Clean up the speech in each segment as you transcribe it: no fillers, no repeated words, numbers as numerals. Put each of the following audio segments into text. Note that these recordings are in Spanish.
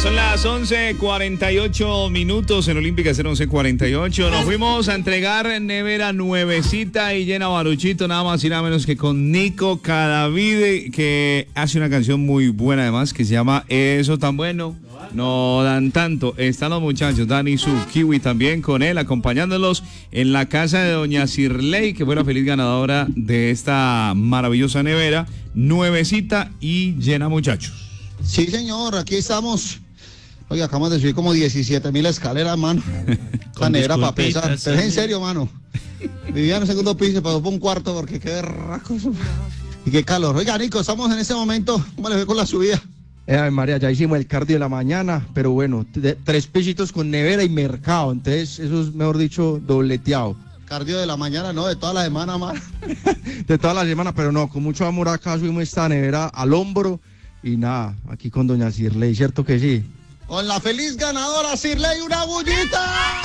Son las 11:48 en Olímpica 11:48. Nos fuimos a entregar nevera nuevecita y llena Baruchito, nada más y nada menos que con Nico Cadavid, que hace una canción muy buena además que se llama Eso tan bueno. No dan tanto. Están los muchachos, Dani Su, Kiwi también con él, acompañándolos en la casa de doña Cirley, que fue la feliz ganadora de esta maravillosa nevera, nuevecita y llena, muchachos. Sí, señor, aquí estamos. Oiga, acabamos de subir como 17.000 escaleras, mano. La nevera para pesar. Pero es en serio, mano. Vivía en el segundo piso y pasó por un cuarto porque qué berraco. Y qué calor. Oiga, Nico, estamos en este momento. ¿Cómo le ve con la subida? María, ya hicimos el cardio de la mañana, pero bueno, 3 pisitos con nevera y mercado, entonces eso es, mejor dicho, dobleteado. Cardio de la mañana, no, de toda la semana, mano. De toda la semana, pero no, con mucho amor acá subimos esta nevera al hombro y nada, aquí con doña Cirley, ¿cierto que sí? Con la feliz ganadora, Cirley, una bullita.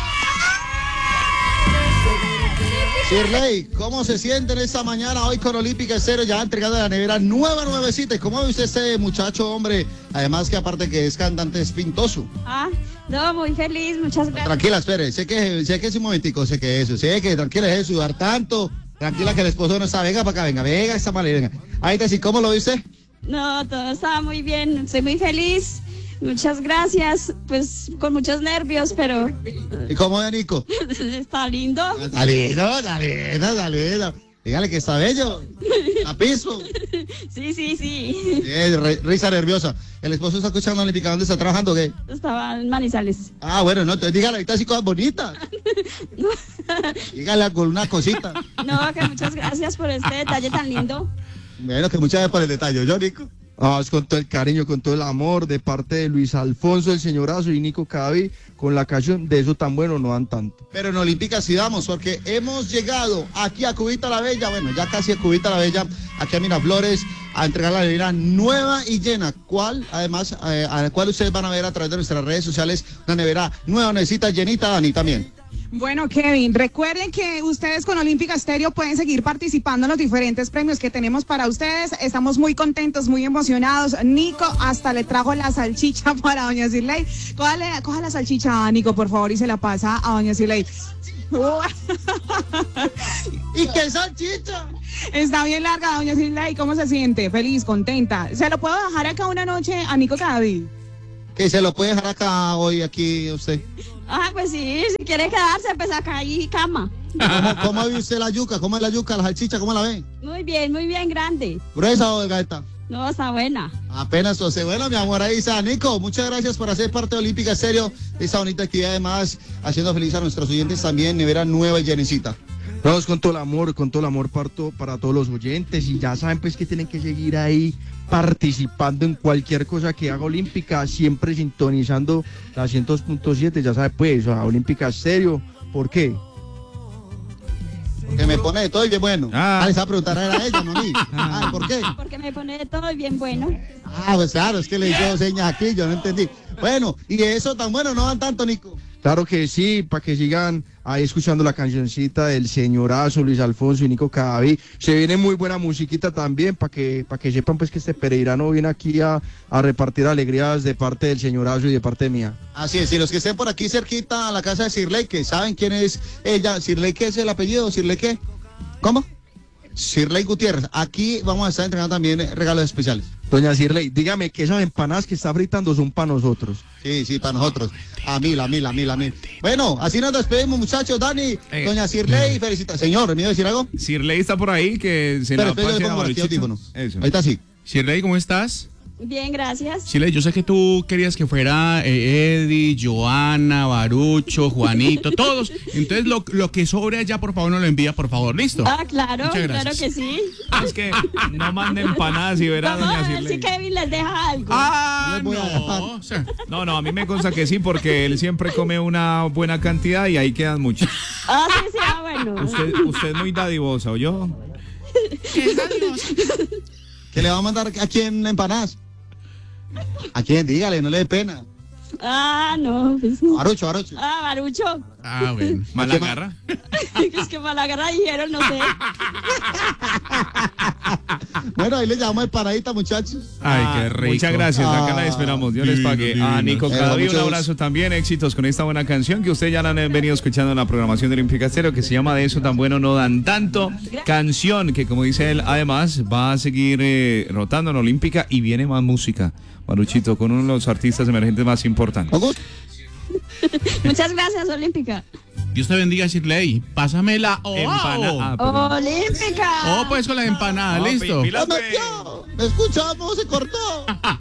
Cirley, ¿cómo se siente en esta mañana hoy con Olímpica Estéreo? Ya entregando la nevera nuevecita. ¿Y cómo ve usted este muchacho, hombre? Además que aparte que es cantante, es pintoso. No, muy feliz, muchas gracias. Tranquila, espere, sé que es un momentico, sé que tranquila, es de sudar tanto. Tranquila que el esposo no está, venga para acá, venga, esta manera, venga. Ahí te sí, ¿cómo lo viste? No, todo estaba muy bien, estoy muy feliz. Muchas gracias, pues con muchos nervios, pero... ¿Y cómo es, Nico? Está lindo. Está lindo. Dígale que está bello. A piso. Sí. Risa nerviosa. ¿El esposo está escuchando Olímpica? ¿Dónde está trabajando o qué? Estaba en Manizales. Bueno, no, entonces dígale, ahorita sí cosas bonitas. Dígale con una cosita. No, que muchas gracias por este detalle tan lindo. Bueno, que muchas gracias por el detalle. ¿Yo, Nico? Es con todo el cariño, con todo el amor de parte de Luis Alfonso, el señorazo, y Nico Cadavid, con la canción de Eso tan bueno no dan tanto. Pero en Olímpica sí damos, porque hemos llegado aquí a Cubita la Bella, bueno, ya casi a Cubita la Bella, aquí a Miraflores, a entregar la nevera nueva y llena, a la cual ustedes van a ver a través de nuestras redes sociales, una nevera nueva, necesita llenita, Dani, también. Bueno, Kevin, recuerden que ustedes con Olímpica Estéreo pueden seguir participando en los diferentes premios que tenemos para ustedes. Estamos muy contentos, muy emocionados. Nico hasta le trajo la salchicha para doña Cirley. Coja la salchicha, Nico, por favor, y se la pasa a doña Cirley. ¿Y qué salchicha? Está bien larga, doña Cirley. ¿Cómo se siente? Feliz, contenta. ¿Se lo puedo dejar acá una noche a Nico Cadavid? Que se lo puede dejar acá hoy, aquí usted. Pues sí, si quiere quedarse, pues acá hay cama. ¿Cómo ve usted la yuca? ¿Cómo es la yuca, la salchicha? ¿Cómo la ve? Muy bien, grande. ¿Gruesa o delgadita? No, está buena. Apenas, bueno, mi amor, ahí está. Nico, muchas gracias por hacer parte de Olímpica Estéreo, de esta bonita actividad, además, haciendo feliz a nuestros oyentes también, nevera nueva y llenecita. Vamos con todo el amor para todos los oyentes, y ya saben pues que tienen que seguir ahí participando en cualquier cosa que haga Olímpica, siempre sintonizando la 102.7, ya saben pues, Olímpica Estéreo. ¿Por qué? Porque me pone de todo y bien bueno. Les va a preguntar a ella, no a mí. ¿Por qué? Porque me pone de todo y bien bueno. Pues claro, es que le hizo señas aquí, yo no entendí. Bueno, y eso tan bueno no dan tanto, Nico. Claro que sí, para que sigan ahí escuchando la cancioncita del señorazo Luis Alfonso y Nico Cadavid. Se viene muy buena musiquita también, para que sepan pues que este pereirano viene aquí a repartir alegrías de parte del señorazo y de parte mía. Así es, y los que estén por aquí cerquita a la casa de Cirley, que saben quién es ella. Cirley, ¿qué es el apellido? ¿Cirley qué? ¿Cómo? Cirley Gutiérrez. Aquí vamos a estar entregando también regalos especiales. Doña Cirley, dígame que esas empanadas que está fritando son para nosotros. Sí, para nosotros. A mil. Bueno, así nos despedimos, muchachos. Dani, doña Cirley, felicitaciones. Señor, ¿me iba a decir algo? Cirley está por ahí, que se la pase a Baruchito. Ahorita sí. Cirley, ¿cómo estás? Bien, gracias. Chile, yo sé que tú querías que fuera Eddie, Joana, Barucho, Juanito, todos. Entonces, lo que sobre allá, por favor, nos lo envía, por favor. ¿Listo? Claro que sí. Es que no manden empanadas y verá, doña Cirley. Si Kevin les deja algo. No, a mí me consta que sí, porque él siempre come una buena cantidad y ahí quedan muchas. Sí, bueno. Usted es muy dadivosa, ¿oyó? ¿Qué es dadivosa? ¿Que le va a mandar a quién empanadas? ¿A quién? Dígale, no le dé pena. No. Pues no. Barucho. Barucho. Bueno. ¿Malagarra? Es que Malagarra dijeron, no sé. Bueno, ahí le llamamos de paradita, muchachos. Ay, qué rico. Muchas gracias, acá la esperamos. Dios les pague. A Nico Cadavid un abrazo también, éxitos con esta buena canción que ustedes ya la han venido escuchando en la programación de Olímpica Estéreo, que se llama De eso tan bueno no dan tanto. Canción que, como dice él, además va a seguir rotando en Olímpica y viene más música, Maruchito, con uno de los artistas emergentes más importantes. Muchas gracias, Olímpica. Dios te bendiga, Shirley. Pásame la Olímpica. pues con la empanada, listo. ¡Me escuchamos! ¡Se cortó!